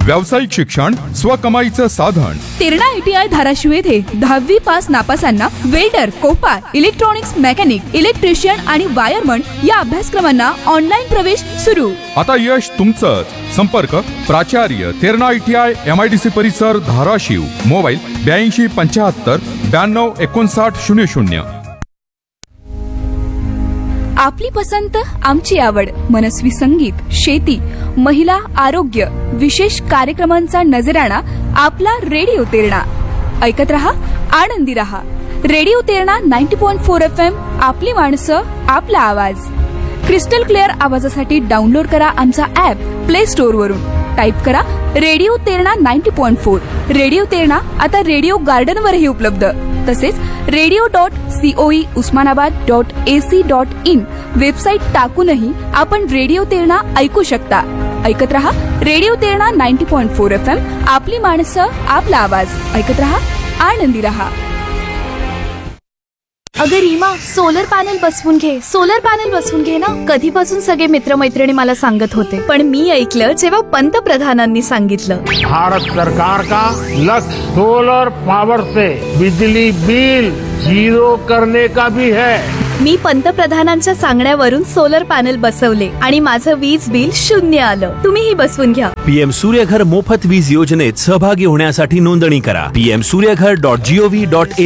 व्यावसायिक शिक्षण, स्वकमाईचं साधन. तेरणा ITI धाराशिव येथे 10वी pass नापासांना welder, Kopar, electronics mechanic, electrician आणि वायरमन या अभ्यासक्रमांना ऑनलाईन प्रवेश सुरू. आता यश तुमचंच. संपर्क प्राचार्य तेरणा ITI MIDC परिसर धाराशिव. मोबाईल 82 75 92 59 00. आपली पसंत आमची आवड. मनस्वी संगीत, शेती, महिला, आरोग्य, विशेष कार्यक्रमांचा नजराणा आपला रेडिओ तेरणा. ऐकत रहा, आनंदी रहा. Radio Terna 90.4 FM. आपली माणसं, आपला आवाज. क्रिस्टल क्लिअर आवाजासाठी डाउनलोड करा आमचा ऍप प्ले स्टोअर वरून. टाइप करा रेडिओ तेरणा 90.4. रेडिओ तेरणा आता रेडिओ गार्डन वरही उपलब्ध. तसेच radio.coe usmanabad.ac.in वेबसाईट टाकूनही आपण रेडिओ तेरणा ऐकू शकता. ऐकत रहा रेडिओ तेरणा 90.4 FM. आपली माणसं, आपला आवाज. ऐकत रहा, आनंदी रहा. अगं रीमा, सोलर पॅनल बसवून घे ना. कधीपासून सगळे मित्रमैत्रिणी मला सांगत होते, पण मी ऐकलं जेव्हा पंतप्रधानांनी सांगितलं. भारत सरकार का लक्ष्य सोलर पावर से बिजली बिल 0 करने का भी है. मी पंतप्रधानांच्या सांगण्यावरून सोलर पॅनल बसवले आणि माझं वीज बिल 0 आलं. तुम्हीही बसवून घ्या. PM सूर्यघर मोफत वीज योजनेत सहभागी होण्यासाठी नोंदणी करा. pmsuryaghar.gov.in